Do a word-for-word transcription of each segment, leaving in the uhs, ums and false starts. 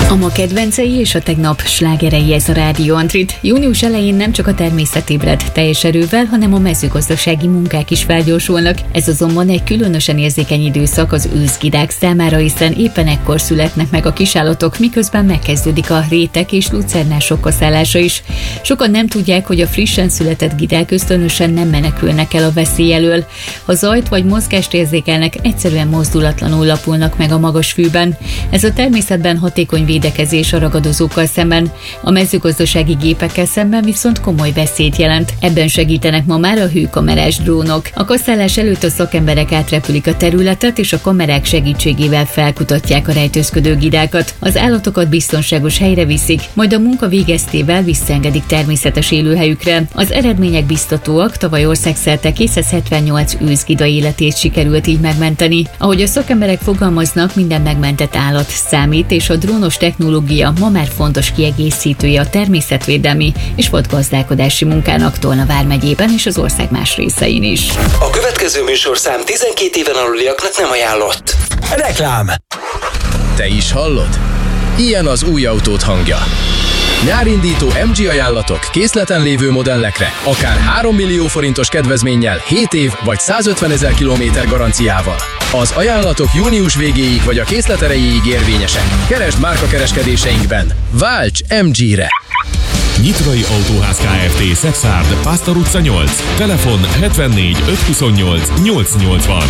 A ma kedvencei és a tegnap slágerei, ez a Rádió Antrit. Június elején nem csak a természet ébred teljes erővel, hanem a mezőgazdasági munkák is felgyorsulnak. Ez azonban egy különösen érzékeny időszak az őszgidák számára, hiszen éppen ekkor születnek meg a kisállatok, miközben megkezdődik a rétek és lucernások kaszálása is. Sokan nem tudják, hogy a frissen született gidák ösztönösen nem menekülnek el a veszély elől. Ha zajt vagy mozgást érzékelnek, egyszerűen mozdulatlanul lapulnak meg a magas fűben. Ez a természetben hatékony védekezés a ragadozókkal szemben. A mezőgazdasági gépekkel szemben viszont komoly veszélyt jelent. Ebben segítenek ma már a hőkamerás drónok. A kaszálás előtt a szakemberek átrepülik a területet, és a kamerák segítségével felkutatják a rejtőzködő gidákat. Az állatokat biztonságos helyre viszik, majd a munka végeztével visszaengedik természetes élőhelyükre. Az eredmények biztatóak, tavaly országszerte kétszázhetvennyolc őszgida életét sikerült így megmenteni. Ahogy a szakemberek fogalmaznak, minden megmentett állat számít, és a drónos technológia ma már fontos kiegészítője a természetvédelmi és vadgazdálkodási munkának Tolna vármegyében és az ország más részein is. A következő műsorszám tizenkét éven aluliaknak nem ajánlott. Reklám! Te is hallod? Ilyen az új autód hangja. Nyárindító em gé ajánlatok készleten lévő modellekre, akár három millió forintos kedvezménnyel, hét év vagy százötvenezer kilométer garanciával. Az ajánlatok június végéig vagy a készlet erejéig érvényesek. Keresd márkakereskedéseinkben. Válts em gére! Nyitrai Autóház Kft. Szexárd, Pásztor utca nyolc. Telefon hetvennégy ötszázhuszonnyolc nyolcszáznyolcvan.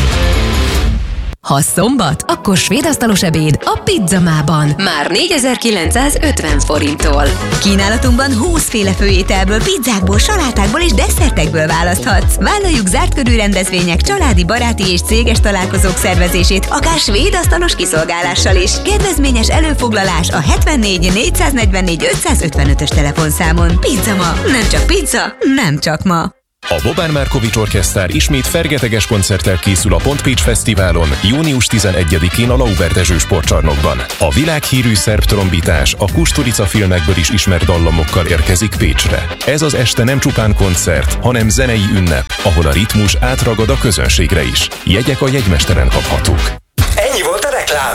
Ha szombat, akkor svéd asztalos ebéd a Pizzamában. Már négyezer-kilencszázötven forinttól. Kínálatunkban húszféle főételből, pizzákból, salátákból és desszertekből választhatsz. Vállaljuk zárt körű rendezvények, családi, baráti és céges találkozók szervezését, akár svéd asztalos kiszolgálással is. Kedvezményes előfoglalás a hetvennégy négyszáznegyvennégy ötszázötvenötös telefonszámon. Pizzama, nem csak pizza, nem csak ma. A Bobán Markovics Orchesztár ismét fergeteges koncerttel készül a Pontpécs Fesztiválon június tizenegyedikén a Lauber Dezső sportcsarnokban. A világhírű szerb trombitás a Kusturica filmekből is ismert dallamokkal érkezik Pécsre. Ez az este nem csupán koncert, hanem zenei ünnep, ahol a ritmus átragad a közönségre is. Jegyek a jegymesteren kaphatók. Ennyi volt a reklám!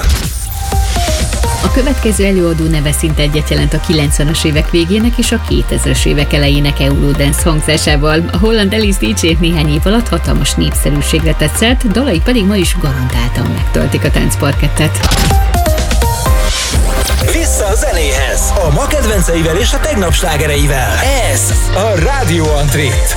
A következő előadó neve szinte egyet jelent a kilencvenes évek végének és a kétezres évek elejének Eurodance hangzásával. A holland Alice dé dzsé néhány év alatt hatalmas népszerűségre tett szert, dalai pedig ma is garantáltan megtöltik a táncparkettet. Vissza a zenéhez! A ma kedvenceivel és a tegnap slágereivel. Ez a Rádió Antrit.